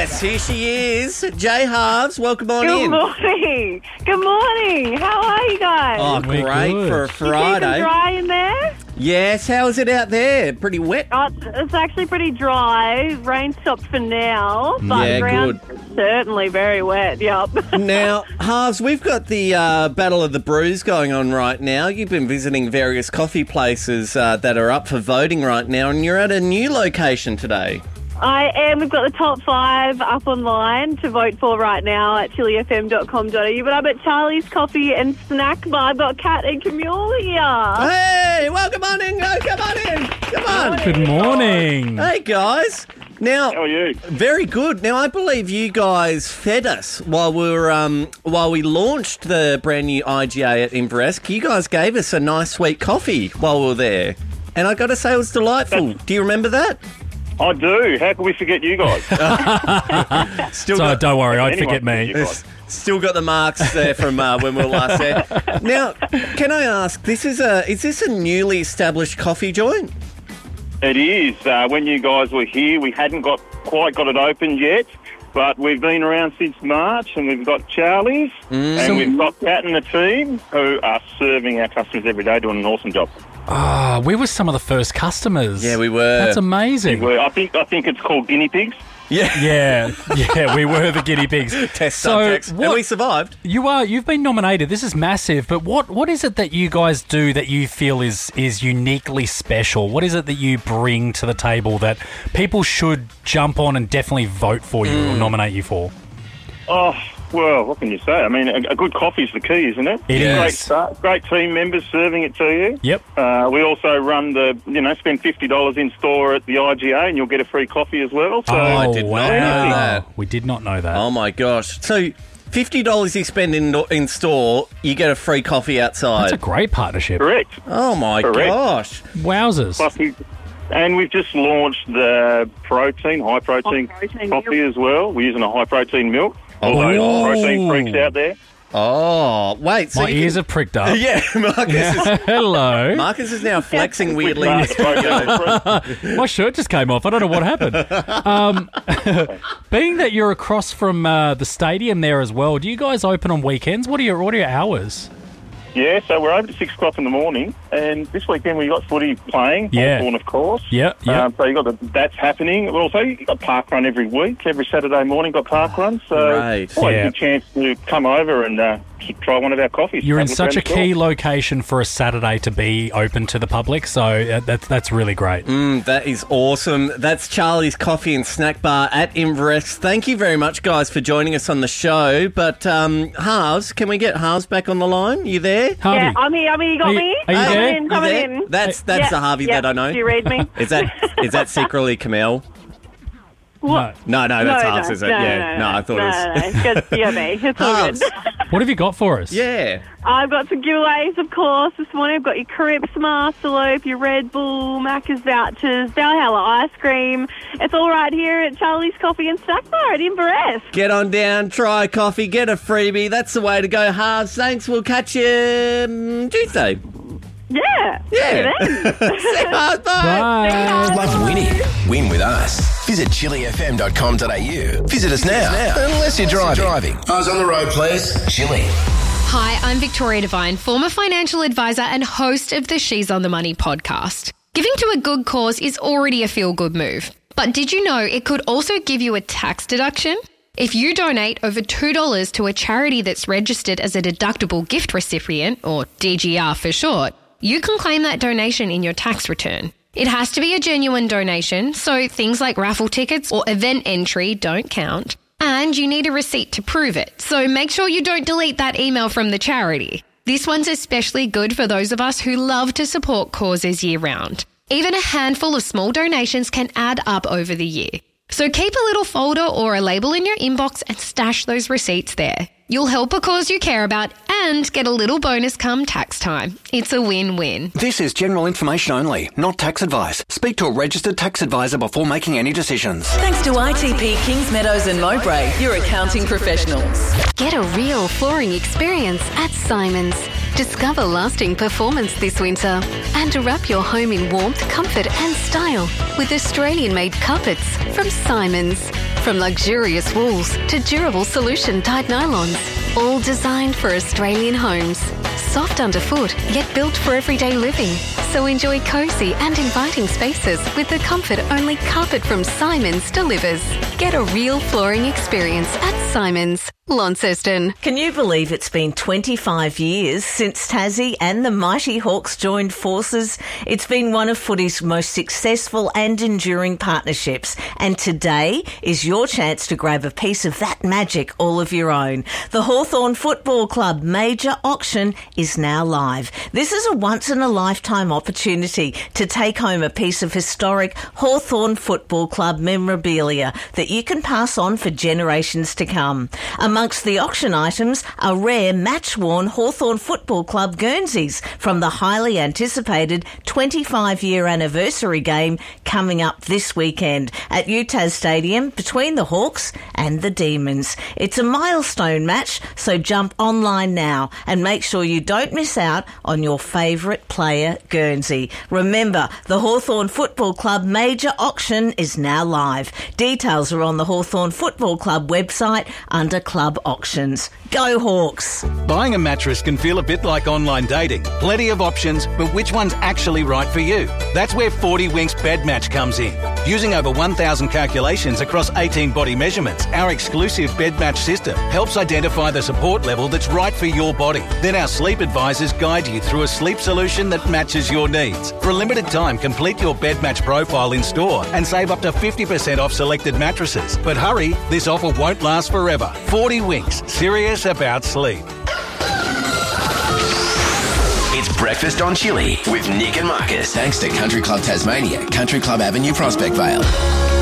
Yes, here she is. Jay Halves, welcome on in. Good morning. Good morning. How are you guys? Oh, We're great good. for a You keeping Friday. dry in there? Yes, how is it out there? Pretty wet? Oh, it's actually pretty dry. Rain stopped for now, but Yeah, the ground's certainly very wet. Yep. Now, Halves, we've got the Battle of the Brews going on right now. You've been visiting various coffee places that are up for voting right now, and you're at a new location today. I am. We've got the top 5 up online to vote for right now at chilifm.com.au. But I'm at Charlie's Coffee and Snack Bar. I've got Kat and Camille here. Hey, welcome on in. Come on in. Come on. Good morning. Hey, guys. Now, How are you? very good. Now, I believe you guys fed us while we launched the brand new IGA at Inveresk. You guys gave us a nice sweet coffee while we were there, and I got to say it was delightful. Do you remember that? I do. How can we forget you guys? Still So don't worry, I'd Anyone forget me. you guys. Still got the marks there from when we were last there. Now, can I ask? Is this a newly established coffee joint? It is. When you guys were here, we hadn't quite got it open yet, but we've been around since March, and we've got Charlie's, and we've got Kat and the team who are serving our customers every day, doing an awesome job. Ah, we were some of the first customers. Yeah, we were. That's amazing. I think it's called guinea pigs. Yeah. Yeah, we were the guinea pigs. Test So subjects. what- And we survived. You've been nominated. This is massive. But what is it that you guys do that you feel is uniquely special? What is it that you bring to the table that people should jump on and definitely vote for you or nominate you for? Oh, well, what can you say? I mean, a good coffee's the key, isn't it? It Great is. start, great team members serving it to you. Yep. We also run spend $50 in store at the IGA and you'll get a free coffee as well. So I did not know that. We did not know that. Oh my gosh! So $50 you spend in store, you get a free coffee outside. That's a great partnership. correct. Oh my Correct. gosh! Wowzers. Plus we've just launched the high protein High-protein coffee milk. as well. We're using a high protein milk. Oh, All those my protein freaks out there. Oh wait, so My you ears can- are pricked up. Yeah, Hello. Marcus is now flexing weirdly. Start the protein free. My shirt just came off. I don't know what happened. Being that you're across from the stadium there as well, do you guys open on weekends? What are your hours? Yeah, so we're open at 6 o'clock in the morning, and this weekend we've got footy playing, Yeah. Hawthorn, of course. Yeah. So you got that's happening. Also, you got park run every week, every Saturday morning. Got park run, so Right. always Yeah. a good chance to come over and try one of our coffees. You're in Have look such a around the key store. location for a Saturday to be open to the public, so that's really great. That is awesome. That's Charlie's Coffee and Snack Bar at Inveresk. Thank you very much, guys, for joining us on the show. But Halves, can we get Halves back on the line? You there? Harvey, Yeah, I'm here. You got Are you- me? are you Coming there? in, You coming there? in. That's Yeah, the Harvey yeah. that I know. Do you read me? Is that secretly Camille? no. No, that's Halves, is it? Yeah. I thought it was. No, it's just you and me. It's all Halves. good. What have you got for us? Yeah. I've got some giveaways, of course, this morning. I've got your Crips, Master Loop, your Red Bull, Macca's vouchers, Valhalla ice cream. It's all right here at Charlie's Coffee and Snack Bar at Inveresk. Get on down, try a coffee, get a freebie. That's the way to go, Halves. Thanks. We'll catch you Tuesday. Yeah. Yeah. See you then. See you, Halves. Bye. Bye. Love winning? Win with us. Visit chilifm.com.au. Visit us now. Unless you're driving. Eyes on the road, please. Chili. Hi, I'm Victoria Devine, former financial advisor and host of the She's on the Money podcast. Giving to a good cause is already a feel-good move. But did you know it could also give you a tax deduction? If you donate over $2 to a charity that's registered as a deductible gift recipient, or DGR for short, you can claim that donation in your tax return. It has to be a genuine donation, so things like raffle tickets or event entry don't count. And you need a receipt to prove it, so make sure you don't delete that email from the charity. This one's especially good for those of us who love to support causes year-round. Even a handful of small donations can add up over the year. So keep a little folder or a label in your inbox and stash those receipts there. You'll help a cause you care about and get a little bonus come tax time. It's a win-win. This is general information only, not tax advice. Speak to a registered tax advisor before making any decisions. Thanks to ITP Kings Meadows and Mowbray, your accounting professionals. Get a real flooring experience at Simons. Discover lasting performance this winter and wrap your home in warmth, comfort and style with Australian-made carpets from Simons. From luxurious wools to durable solution dyed nylons, all designed for Australian homes. Soft underfoot, yet built for everyday living. So enjoy cosy and inviting spaces with the comfort only carpet from Simons delivers. Get a real flooring experience at Simons, Launceston. Can you believe it's been 25 years since Tassie and the Mighty Hawks joined forces? It's been one of footy's most successful and enduring partnerships, and today is your chance to grab a piece of that magic all of your own. The Hawthorn Football Club major auction is now live. This is a once-in-a-lifetime opportunity to take home a piece of historic Hawthorn Football Club memorabilia that you can pass on for generations to come. Amongst the auction items are rare match-worn Hawthorn Football Club Guernseys from the highly anticipated 25-year anniversary game coming up this weekend at UTAS Stadium between the Hawks and the Demons. It's a milestone match, so jump online now and make sure you don't miss out on your favourite player Guernsey. Remember, the Hawthorn Football Club major auction is now live. Details are on the Hawthorn Football Club website under Club Auctions. Go Hawks! Buying a mattress can feel a bit like online dating. Plenty of options, but which one's actually right for you? That's where 40 Winks Bed Match comes in. Using over 1,000 calculations across 18 body measurements, our exclusive bed match system helps identify the support level that's right for your body. Then our sleep advisors guide you through a sleep solution that matches your needs. For a limited time, complete your bed match profile in store and save up to 50% off selected mattresses. But hurry, this offer won't last forever. 40 Winks, serious about sleep. It's Breakfast on Chili with Nick and Marcus. Thanks to Country Club Tasmania, Country Club Avenue, Prospect Vale.